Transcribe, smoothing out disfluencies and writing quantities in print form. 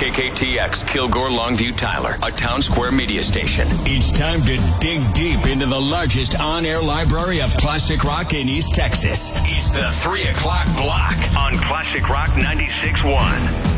KKTX, Kilgore, Longview, Tyler, a Town Square media station. It's time to dig deep into the largest on-air library of classic rock in East Texas. It's the 3 o'clock block on Classic Rock 96.1.